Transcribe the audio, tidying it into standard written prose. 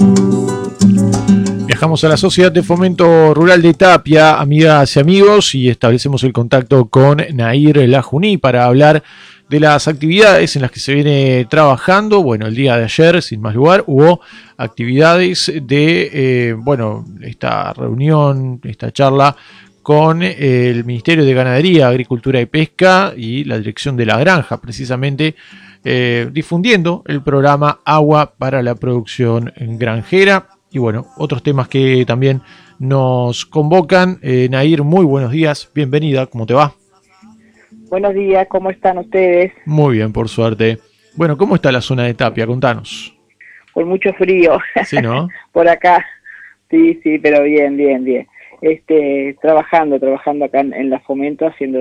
Viajamos a la Sociedad de Fomento Rural de Tapia, amigas y amigos, y establecemos el contacto con Nair Lajuní para hablar de las actividades en las que se viene trabajando. Bueno, el día de ayer, sin más lugar, hubo actividades de, esta reunión, esta charla con el Ministerio de Ganadería, Agricultura y Pesca y la Dirección de la Granja, precisamente difundiendo el programa Agua para la Producción Granjera. Y bueno, otros temas que también nos convocan. Nair, muy buenos días, bienvenida, ¿cómo te va? Buenos días, ¿cómo están ustedes? Muy bien, por suerte. Bueno, ¿cómo está la zona de Tapia? Contanos. Con mucho frío. Sí, ¿no? Por acá. Sí, pero bien. Trabajando acá en la Fomento, haciendo